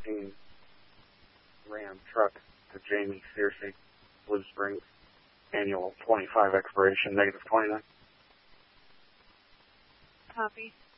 2014 Ram truck to Jamie Searcy, Blue Springs, annual 25 expiration, -29. Copy.